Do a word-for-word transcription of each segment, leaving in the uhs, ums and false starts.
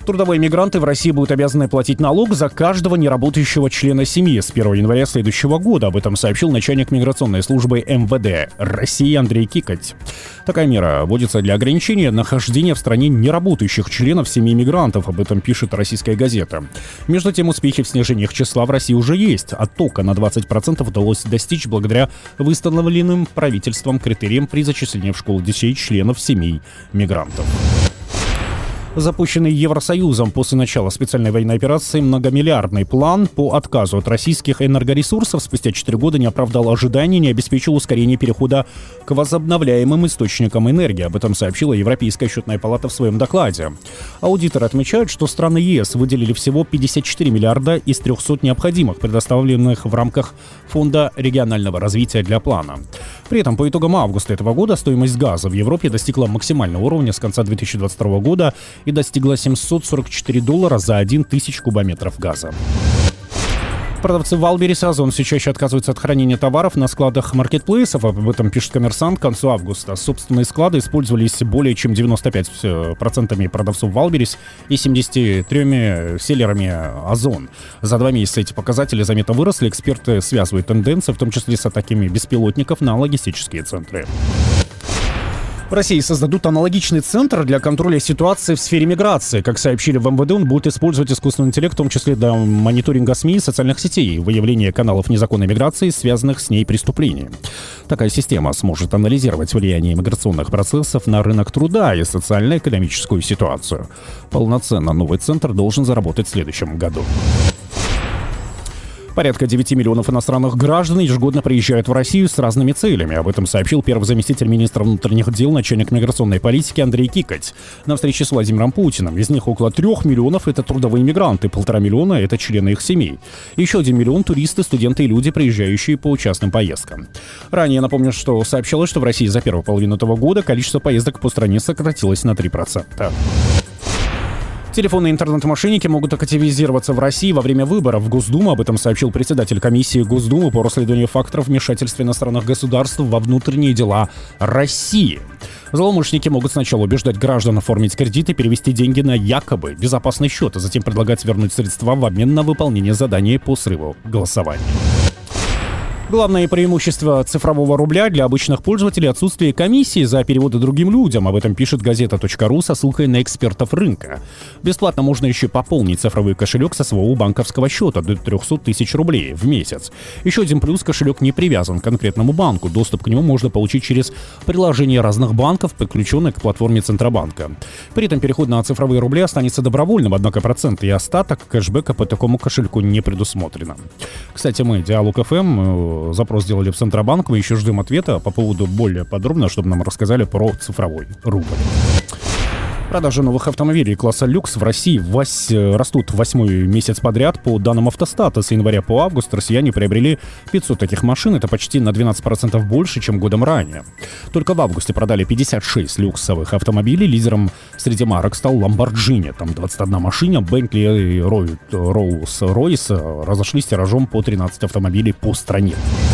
Трудовые мигранты в России будут обязаны платить налог за каждого неработающего члена семьи с первого января следующего года. Об этом сообщил начальник миграционной службы эм вэ дэ России Андрей Кикоть. Такая мера вводится для ограничения нахождения в стране неработающих членов семьи мигрантов. Об этом пишет «Российская газета». Между тем, успехи в снижении их числа в России уже есть. Оттока на двадцать процентов удалось достичь благодаря выставленным правительством критериям при зачислении в школу детей членов семей мигрантов. Запущенный Евросоюзом после начала специальной военной операции многомиллиардный план по отказу от российских энергоресурсов спустя четыре года не оправдал ожиданий и не обеспечил ускорение перехода к возобновляемым источникам энергии. Об этом сообщила Европейская счетная палата в своем докладе. Аудиторы отмечают, что страны е эс выделили всего пятьдесят четыре миллиарда из трехсот необходимых, предоставленных в рамках Фонда регионального развития для плана. При этом по итогам августа этого года стоимость газа в Европе достигла максимального уровня с конца две тысячи двадцать второго года и достигла семьсот сорок четыре доллара за один тысячу кубометров газа. Продавцы Валберис и Озон все чаще отказываются от хранения товаров на складах маркетплейсов. Об этом пишет «Коммерсант» к концу августа. Собственные склады использовались более чем девяносто пять процентов продавцов Валберис и семьдесят три селлерами Озон. За два месяца эти показатели заметно выросли. Эксперты связывают тенденции, в том числе с атаками беспилотников на логистические центры. В России создадут аналогичный центр для контроля ситуации в сфере миграции. Как сообщили в эм вэ дэ, он будет использовать искусственный интеллект, в том числе для мониторинга СМИ и социальных сетей, выявления каналов незаконной миграции, связанных с ней преступлений. Такая система сможет анализировать влияние миграционных процессов на рынок труда и социально-экономическую ситуацию. Полноценно новый центр должен заработать в следующем году. Порядка девяти миллионов иностранных граждан ежегодно приезжают в Россию с разными целями. Об этом сообщил первый заместитель министра внутренних дел, начальник миграционной политики Андрей Кикоть на встрече с Владимиром Путиным. Из них около трех миллионов — это трудовые мигранты, полтора миллиона — это члены их семей. Еще один миллион — туристы, студенты и люди, приезжающие по частным поездкам. Ранее напомню, что сообщалось, что в России за первую половину этого года количество поездок по стране сократилось на три процента. Телефонные интернет-мошенники могут активизироваться в России во время выборов в Госдуму. Об этом сообщил председатель комиссии Госдумы по расследованию факторов вмешательства иностранных государств во внутренние дела России. Злоумышленники могут сначала убеждать граждан оформить кредиты, перевести деньги на якобы безопасный счет, а затем предлагать вернуть средства в обмен на выполнение задания по срыву голосования. Главное преимущество цифрового рубля для обычных пользователей — отсутствие комиссии за переводы другим людям. Об этом пишет газета точка ру со ссылкой на экспертов рынка. Бесплатно можно еще пополнить цифровой кошелек со своего банковского счета до трехсот тысяч рублей в месяц. Еще один плюс — кошелек не привязан к конкретному банку. Доступ к нему можно получить через приложение разных банков, подключенных к платформе Центробанка. При этом переход на цифровые рубли останется добровольным, однако проценты и остаток кэшбэка по такому кошельку не предусмотрено. Кстати, мы, Диалог эф эм, запрос сделали в Центробанк. Мы еще ждем ответа по поводу более подробно, чтобы нам рассказали про цифровой рубль. Продажи новых автомобилей класса люкс в России вось, растут восьмой месяц подряд. По данным Автостата, с января по август россияне приобрели пятьсот таких машин. Это почти на двенадцать процентов больше, чем годом ранее. Только в августе продали пятьдесят шесть люксовых автомобилей. Лидером среди марок стал Lamborghini. Там двадцать одна машина. Bentley и Rolls-Royce разошлись тиражом по тринадцать автомобилей по стране.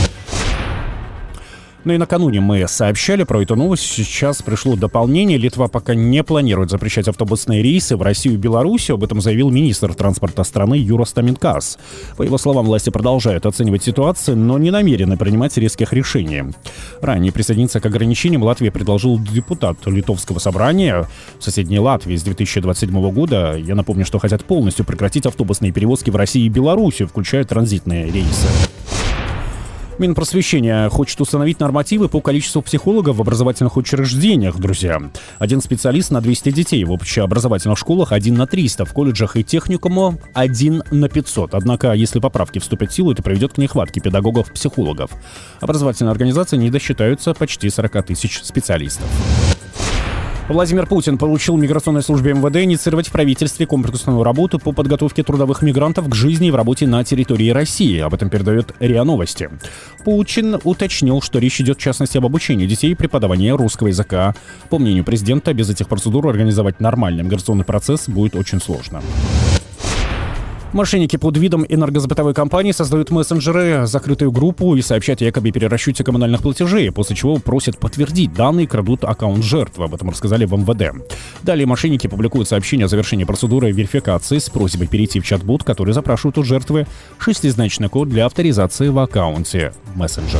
Ну и накануне мы сообщали про эту новость. Сейчас пришло дополнение. Литва пока не планирует запрещать автобусные рейсы в Россию и Белоруссию. Об этом заявил министр транспорта страны Юрас Таминкас. По его словам, власти продолжают оценивать ситуацию, но не намерены принимать резких решений. Ранее присоединиться к ограничениям Латвии предложил депутат Литовского собрания в соседней Латвии с две тысячи двадцать седьмого года. Я напомню, что хотят полностью прекратить автобусные перевозки в Россию и Белоруссию, включая транзитные рейсы. Минпросвещение хочет установить нормативы по количеству психологов в образовательных учреждениях, друзья. Один специалист на двести детей, в общеобразовательных школах один на триста, в колледжах и техникуму один на пятьсот. Однако, если поправки вступят в силу, это приведет к нехватке педагогов-психологов. Образовательные организации не досчитаются почти сорок тысяч специалистов. Владимир Путин поручил миграционной службе эм вэ дэ инициировать в правительстве комплексную работу по подготовке трудовых мигрантов к жизни и в работе на территории России. Об этом передает РИА Новости. Путин уточнил, что речь идет в частности об обучении детей и преподавании русского языка. По мнению президента, без этих процедур организовать нормальный миграционный процесс будет очень сложно. Мошенники под видом энергосбытовой компании создают мессенджеры, закрытую группу и сообщают якобы о перерасчете коммунальных платежей, после чего просят подтвердить данные и крадут аккаунт жертвы. Об этом рассказали в эм вэ дэ. Далее мошенники публикуют сообщение о завершении процедуры верификации с просьбой перейти в чат-бот, который запрашивает у жертвы шестизначный код для авторизации в аккаунте мессенджера.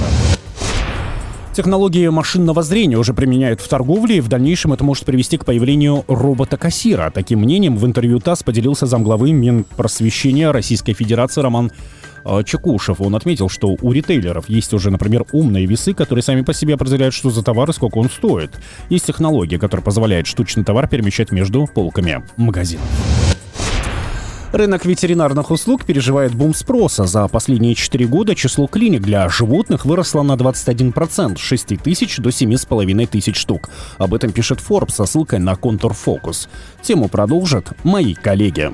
Технологии машинного зрения уже применяют в торговле, и в дальнейшем это может привести к появлению робота-кассира. Таким мнением в интервью ТАСС поделился замглавы Минпросвещения Российской Федерации Роман Чекушев. Он отметил, что у ритейлеров есть уже, например, умные весы, которые сами по себе определяют, что за товар и сколько он стоит. Есть технология, которая позволяет штучный товар перемещать между полками магазинов. Рынок ветеринарных услуг переживает бум спроса. За последние четыре года число клиник для животных выросло на двадцать один процент, с шести тысяч до семи с половиной тысяч штук. Об этом пишет Forbes со ссылкой на Контур Фокус. Тему продолжат мои коллеги.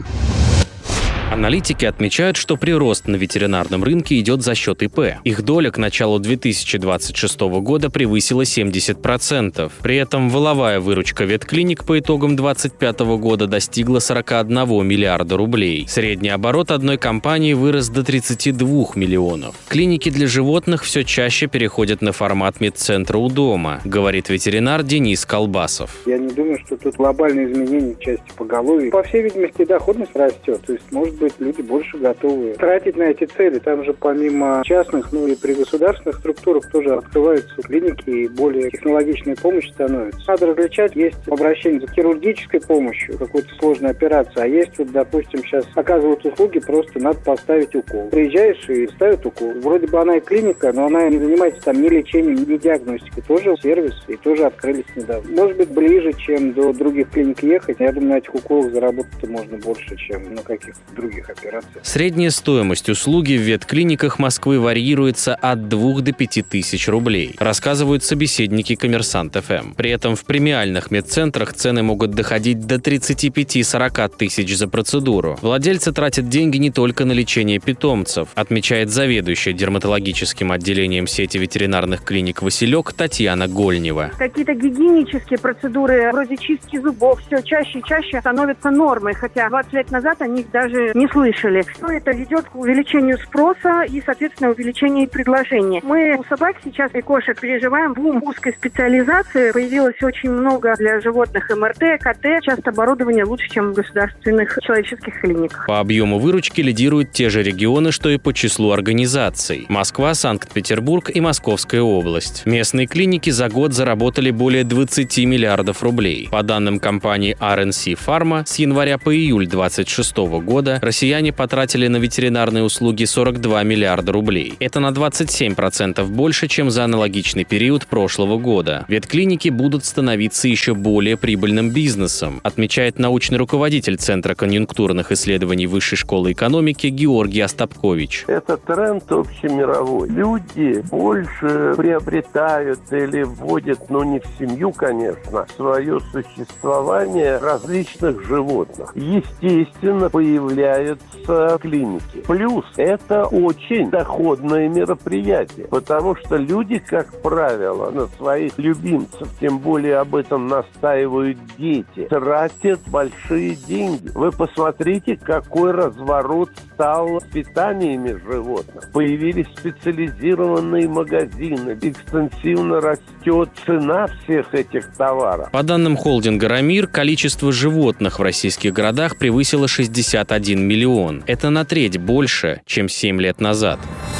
Аналитики отмечают, что прирост на ветеринарном рынке идет за счет ИП. Их доля к началу две тысячи двадцать шестого года превысила семьдесят процентов. При этом валовая выручка ветклиник по итогам две тысячи двадцать пятого года достигла сорок один миллиарда рублей. Средний оборот одной компании вырос до тридцати двух миллионов. Клиники для животных все чаще переходят на формат медцентра у дома, говорит ветеринар Денис Колбасов. Я не думаю, что тут глобальные изменения в части поголовья. По всей видимости, доходность растет. То есть, может быть, люди больше готовы тратить на эти цели. Там же помимо частных, ну и при государственных структурах тоже открываются клиники и более технологичная помощь становится. Надо различать, есть обращение за хирургической помощью, какой-то сложной операции, а есть вот, допустим, сейчас оказывают услуги, просто надо поставить укол. Приезжаешь и ставят укол. Вроде бы она и клиника, но она не занимается там ни лечением, ни диагностикой. Тоже сервис и тоже открылись недавно. Может быть, ближе, чем до других клиник ехать. Я думаю, на этих уколах заработать можно больше, чем на каких-то других операциях. Средняя стоимость услуги в ветклиниках Москвы варьируется от двух до пяти тысяч рублей, рассказывают собеседники Коммерсант эф эм. При этом в премиальных медцентрах цены могут доходить до тридцати пяти - сорока тысяч за процедуру. Владельцы тратят деньги не только на лечение питомцев, отмечает заведующая дерматологическим отделением сети ветеринарных клиник «Василек» Татьяна Гольнева. Какие-то гигиенические процедуры, вроде чистки зубов, все чаще и чаще становятся нормой, хотя двадцать лет назад о них даже не слышали. Что это ведет к увеличению спроса и, соответственно, увеличению предложения. Мы у собак сейчас и кошек переживаем бум узкой специализации. Появилось очень много для животных эм эр тэ, ка тэ. Часто оборудование лучше, чем в государственных человеческих клиниках. По объему выручки лидируют те же регионы, что и по числу организаций. Москва, Санкт-Петербург и Московская область. Местные клиники за год заработали более двадцати миллиардов рублей. По данным компании ар эн си Pharma, с января по июль две тысячи двадцать шестого года россияне потратили на ветеринарные услуги сорок два миллиарда рублей. Это на двадцать семь процентов больше, чем за аналогичный период прошлого года. Ветклиники будут становиться еще более прибыльным бизнесом, отмечает научный руководитель Центра конъюнктурных исследований Высшей школы экономики Георгий Остапкович. Это тренд общемировой. Люди больше приобретают или вводят, но не в семью, конечно, в свое существование различных животных. Естественно, появляются клиники. Плюс это очень доходное мероприятие, потому что люди, как правило, на своих любимцев, тем более об этом настаивают дети, тратят большие деньги. Вы посмотрите, какой разворот стал с питаниями животных. Появились специализированные магазины, экстенсивно растет цена всех этих товаров. По данным холдинга «Рамир», количество животных в российских городах превысило шестьдесят один миллион. Это на треть больше, чем семь лет назад.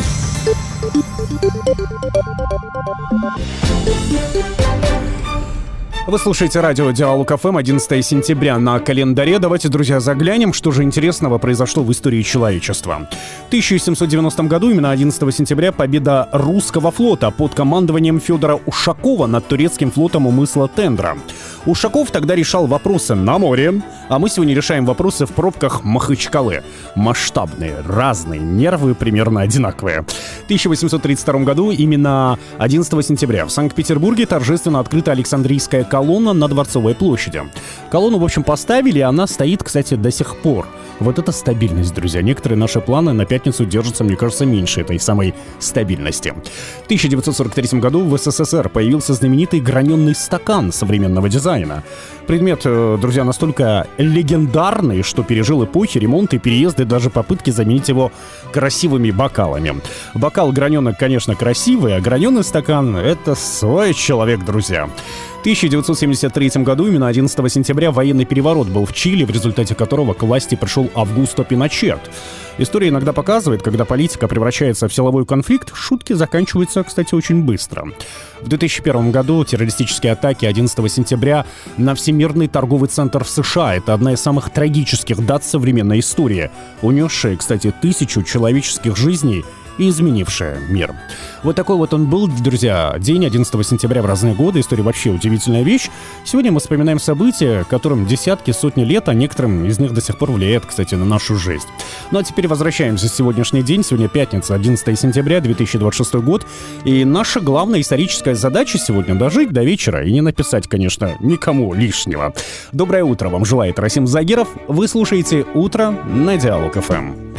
Вы слушаете радио Диалог эф эм, одиннадцатое сентября на календаре. Давайте, друзья, заглянем, что же интересного произошло в истории человечества. В тысяча семьсот девяностом году, именно одиннадцатого сентября, победа русского флота под командованием Федора Ушакова над турецким флотом у мыса Тендра. Ушаков тогда решал вопросы на море, а мы сегодня решаем вопросы в пробках Махачкалы. Масштабные, разные, нервы примерно одинаковые. В тысяча восемьсот тридцать втором году, именно одиннадцатого сентября, в Санкт-Петербурге торжественно открыта Александрийская колонна на Дворцовой площади. Колонну, в общем, поставили, и она стоит, кстати, до сих пор. Вот это стабильность, друзья. Некоторые наши планы на пятницу держатся, мне кажется, меньше этой самой стабильности. В тысяча девятьсот сорок третьем году в СССР появился знаменитый граненый стакан современного дизайна. Предмет, друзья, настолько легендарный, что пережил эпохи, ремонты, переезды, даже попытки заменить его красивыми бокалами. Бокал граненый, конечно, красивый, а граненый стакан — это свой человек, друзья. В тысяча девятьсот семьдесят третьем году, именно одиннадцатого сентября, военный переворот был в Чили, в результате которого к власти пришел Августо Пиночет. История иногда показывает, когда политика превращается в силовой конфликт, шутки заканчиваются, кстати, очень быстро. В две тысячи первом году террористические атаки одиннадцатого сентября на Всемирный торговый центр в США — это одна из самых трагических дат современной истории, унесшая, кстати, тысячу человеческих жизней и изменившая мир. Вот такой вот он был, друзья, день одиннадцатого сентября в разные годы. История вообще удивительная вещь. Сегодня мы вспоминаем события, которым десятки, сотни лет, а некоторым из них до сих пор влияет, кстати, на нашу жизнь. Ну а теперь возвращаемся в сегодняшний день. Сегодня пятница, одиннадцатого сентября, две тысячи двадцать шестой год. И наша главная историческая задача сегодня — дожить до вечера и не написать, конечно, никому лишнего. Доброе утро вам желает Расим Загиров. Вы слушаете «Утро» на Диалог эф эм.